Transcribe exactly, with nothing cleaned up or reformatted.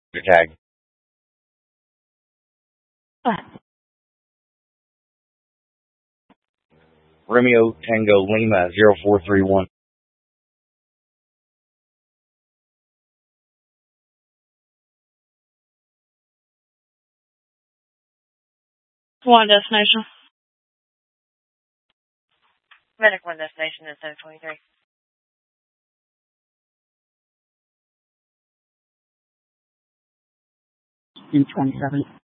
Tag. What? Romeo Tango Lima zero four three one. One destination. Medic one destination is seven twenty-three. In twenty-seven.